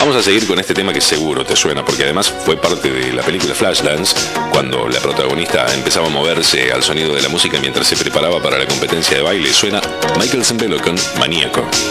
Vamos a seguir con este tema que seguro te suena, porque además fue parte de la película Flashdance, cuando la protagonista empezaba a moverse al sonido de la música mientras se preparaba para la competencia de baile. Suena Michael Sembello con Maníaco.